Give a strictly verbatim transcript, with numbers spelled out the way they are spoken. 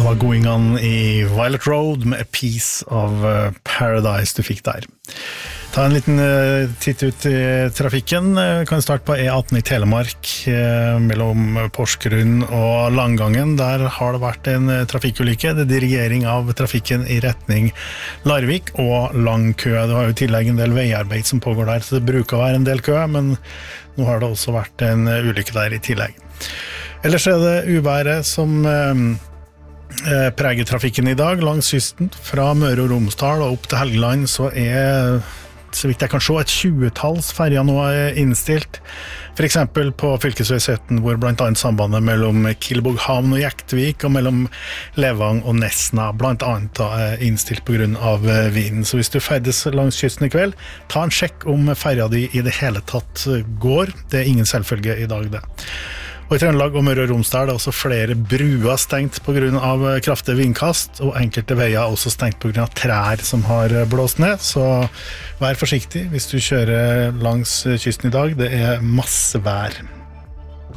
var Going On i Violet Road med A Piece of Paradise du fikk der. Ta en liten uh, titt ut i trafikken. Uh, kan starte på E atten i Telemark uh, mellom Porsgrunn og Langangen. Der har det vært en uh, trafikkulykke. Det er dirigering av trafikken i retning Larvik og lang kø. Det har jo i tillegg en del veiarbeid som pågår der, så det bruker å være en del kø, men nå har det også vært en uh, ulykke der i tillegg. Ellers er det uværet som uh, uh, preger trafikken i dag langs kysten. Fra Møre og Romsdal og opp til Helgeland så er så vidt jeg kan se, et tjuetalls ferger nå er innstilt. For eksempel på fylkesvei sytten, hvor blant annet sambandet mellom Kilboghavn og Jektvik og mellom Levang og Nesna blant annet er innstilt på grunn av vinden. Så hvis du ferdes langs kysten i kveld, ta en sjekk om ferja di i det hele tatt går. Det er ingen selvfølge i dag det. Og i Trøndelag og Møre og Romsdal er også flere bruer stengt på grunn av kraftige vindkast, og enkelte veier er også stengt på grunn av trær som har blåst ned, så vær forsiktig hvis du kjører langs kysten i dag. Det er masse vær.